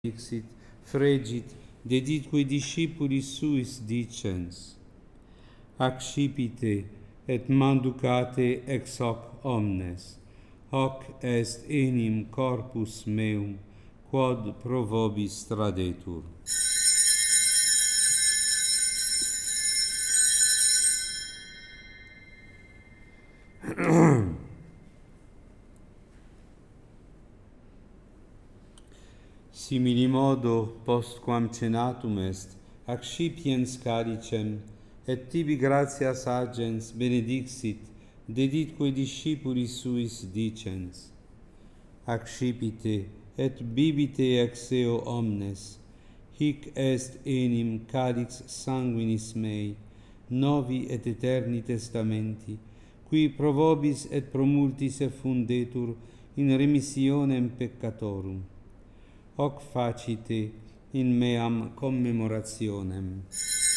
dixit, fregit, deditque discipulis suis dicens, accipite et manducate ex hoc omnes, hoc est enim corpus meum, quod pro vobis tradetur. Simili modo, postquam cenatum est, accipiens caricem, et tibi gratias agens benedixit, deditque discipulis suis dicens, accipite et bibite ex eo omnes, hic est enim calix sanguinis mei, novi et eterni testamenti, qui pro vobis et pro multis effundetur in remissionem peccatorum. Hoc facite in meam commemorationem.